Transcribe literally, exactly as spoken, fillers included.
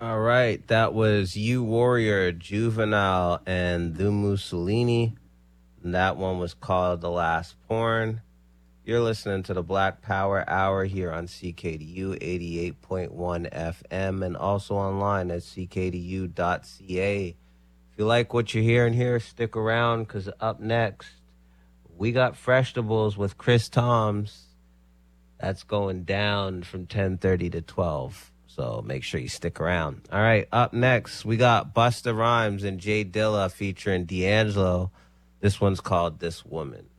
All right, that was You Warrior, Juvenile, and The Mussolini. And that one was called The Last Porn. You're listening to the Black Power Hour here on C K D U eighty-eight point one F M and also online at c k d u dot c a. If you like what you're hearing here, stick around because up next, we got Freshtables with Chris Toms. That's going down from ten thirty to twelve. So make sure you stick around. All right, up next, we got Busta Rhymes and Jay Dilla featuring D'Angelo. This one's called This Woman.